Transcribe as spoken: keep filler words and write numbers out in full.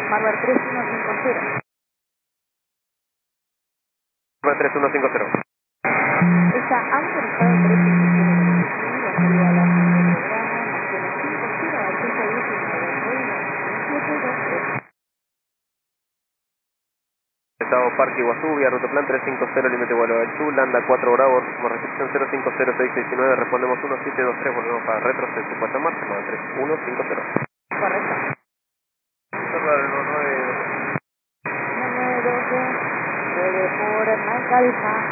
Marbar tres uno cinco cero. Marbar tres uno cinco cero. Está autorizado tres uno cinco cero. La salida a la programa, Nacional cinco cero, ochenta y diecinueve, siete dos tres. Estado Parque Iguazú, vía Rutoplan tres cinco cero, límite Gualeguaychú, Landa cuatro Bravo, como recepción cero cinco cero seis seis nueve, respondemos uno siete dos tres, volvemos para retroceso cuatro marcha, más tres uno cinco cero. Correcto. nueve nueve doce, nueve por Mike Alfa.